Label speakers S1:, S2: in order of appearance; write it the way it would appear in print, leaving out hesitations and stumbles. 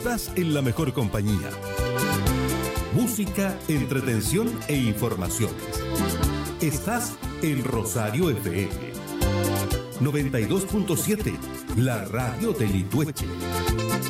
S1: estás en la mejor compañía. Música, entretención e informaciones. Estás en Rosario FM 92.7, la radio de Litueche.